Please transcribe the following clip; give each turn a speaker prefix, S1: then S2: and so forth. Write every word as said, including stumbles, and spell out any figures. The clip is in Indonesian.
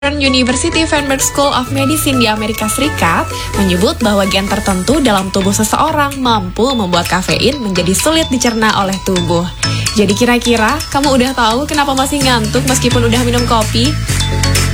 S1: University Vanderbilt School of Medicine di Amerika Serikat menyebut bahwa gen tertentu dalam tubuh seseorang mampu membuat kafein menjadi sulit dicerna oleh tubuh. Jadi kira-kira kamu udah tahu kenapa masih ngantuk meskipun udah minum kopi?